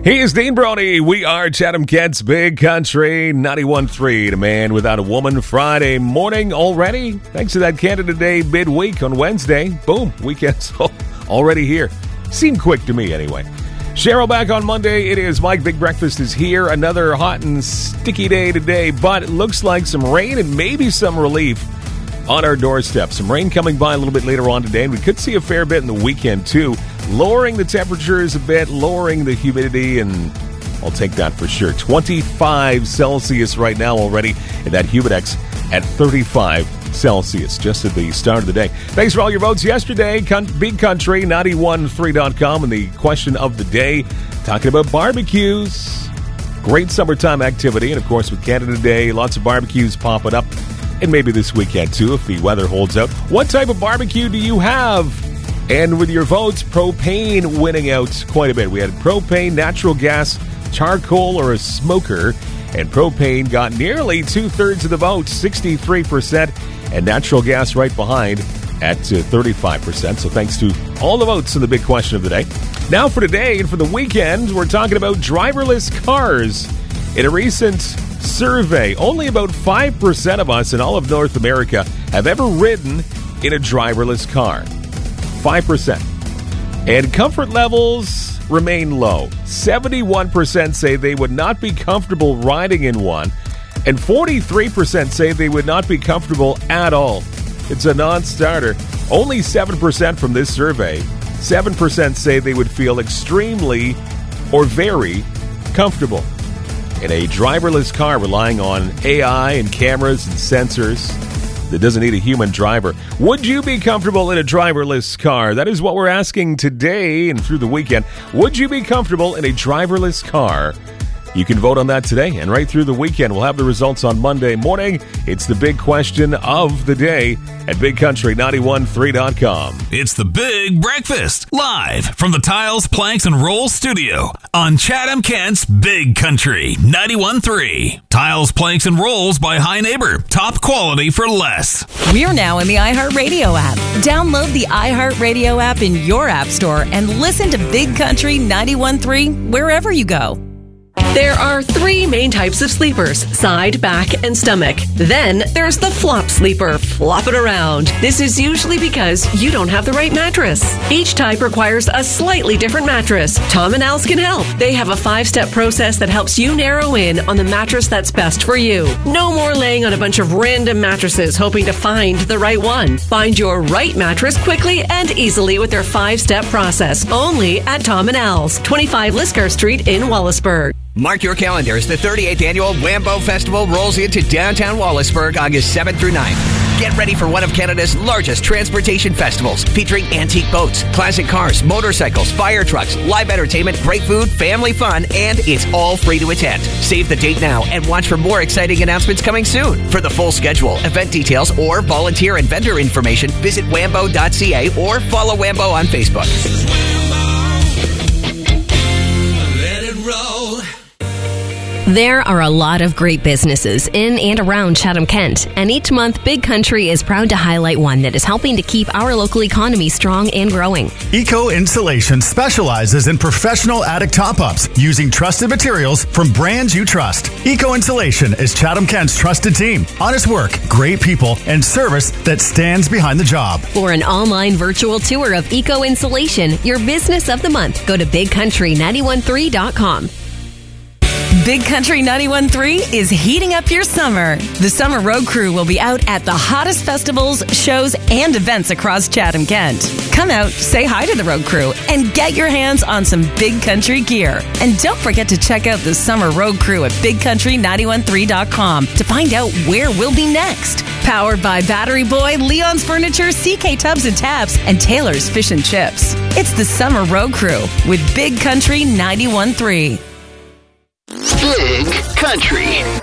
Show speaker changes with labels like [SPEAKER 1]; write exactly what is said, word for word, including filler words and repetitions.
[SPEAKER 1] He is Dean Brody. We are Chatham Kent's Big Country ninety-one point three. The Man Without a Woman Friday morning already. Thanks to that Canada Day midweek on Wednesday. Boom, weekend's already here. Seemed quick to me anyway. Cheryl back on Monday. It is Mike. Big Breakfast is here. Another hot and sticky day today, but it looks like some rain and maybe some relief on our doorstep. Some rain coming by a little bit later on today, and we could see a fair bit in the weekend too. Lowering the temperatures a bit, lowering the humidity, and I'll take that for sure. twenty-five Celsius right now already, and that Humidex at thirty-five Celsius just at the start of the day. Thanks for all your votes yesterday. Big Country nine one three dot com, and the question of the day, talking about barbecues. Great summertime activity, and of course with Canada Day, lots of barbecues popping up, and maybe this weekend too if the weather holds out. What type of barbecue do you have? And with your votes, propane winning out quite a bit. We had propane, natural gas, charcoal, or a smoker. And propane got nearly two-thirds of the votes, sixty-three percent. And natural gas right behind at uh, thirty-five percent. So thanks to all the votes in the big question of the day. Now for today and for the weekend, we're talking about driverless cars. In a recent survey, only about five percent of us in all of North America have ever ridden in a driverless car. five percent. And comfort levels remain low. seventy-one percent say they would not be comfortable riding in one, and forty-three percent say they would not be comfortable at all. It's a non-starter. Only seven percent from this survey. seven percent say they would feel extremely or very comfortable in a driverless car relying on A I and cameras and sensors that doesn't need a human driver. Would you be comfortable in a driverless car? That is what we're asking today and through the weekend. Would you be comfortable in a driverless car? You can vote on that today and right through the weekend. We'll have the results on Monday morning. It's the big question of the day at big country nine one three dot com.
[SPEAKER 2] It's the Big Breakfast, live from the Tiles, Planks, and Rolls studio on Chatham Kent's Big Country ninety-one point three. Tiles, Planks, and Rolls by High Neighbor. Top quality for less.
[SPEAKER 3] We're now in the iHeartRadio app. Download the iHeartRadio app in your app store and listen to Big Country ninety-one point three wherever you go.
[SPEAKER 4] There are three main types of sleepers: side, back, and stomach. Then there's the flop sleeper. Flop it around. This is usually because you don't have the right mattress. Each type requires a slightly different mattress. Tom and Al's can help. They have a five-step process that helps you narrow in on the mattress that's best for you. No more laying on a bunch of random mattresses hoping to find the right one. Find your right mattress quickly and easily with their five-step process. Only at Tom and Al's, twenty-five Lisker Street in Wallaceburg.
[SPEAKER 5] Mark your calendars. The thirty-eighth Annual Wambo Festival rolls into downtown Wallaceburg August seventh through ninth. Get ready for one of Canada's largest transportation festivals, featuring antique boats, classic cars, motorcycles, fire trucks, live entertainment, great food, family fun, and it's all free to attend. Save the date now and watch for more exciting announcements coming soon. For the full schedule, event details, or volunteer and vendor information, visit wambo dot c a or follow Wambo on Facebook.
[SPEAKER 6] Let it roll.
[SPEAKER 7] There are a lot of great businesses in and around Chatham Kent, and each month Big Country is proud to highlight one that is helping to keep our local economy strong and growing.
[SPEAKER 8] Eco Insulation specializes in professional attic top-ups using trusted materials from brands you trust. Eco Insulation is Chatham Kent's trusted team, honest work, great people, and service that stands behind the job.
[SPEAKER 7] For an online virtual tour of Eco Insulation, your business of the month, go to big country nine one three dot com.
[SPEAKER 3] Big Country ninety-one point three is heating up your summer. The Summer Road Crew will be out at the hottest festivals, shows, and events across Chatham Kent. Come out, say hi to the Road Crew, and get your hands on some Big Country gear. And don't forget to check out the Summer Road Crew at big country nine one three dot com to find out where we'll be next. Powered by Battery Boy, Leon's Furniture, C K Tubs and Taps, and Taylor's Fish and Chips. It's the Summer Road Crew with Big Country ninety-one point three.
[SPEAKER 9] Big Country